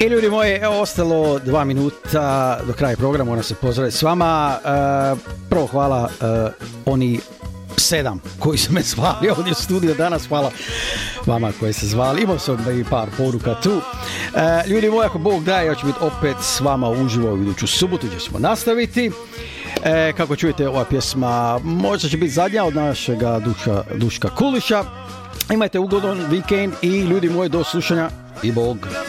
I ljudi moji, evo ostalo 2 minuta do kraja programa, moram se pozdraviti s vama. Prvo hvala oni 7 koji su me zvali ovdje u studiju danas, hvala vama koji se zvali, imao sam i par poruka tu. Ljudi moji, ako Bog daje, ja ću biti opet s vama uživo u iduću subotu gdje ćemo nastaviti. Kako čujete, ova pjesma možda će biti zadnja od našega Duška Kuliša. Imajte ugodan vikend i ljudi moji, do slušanja i Bog.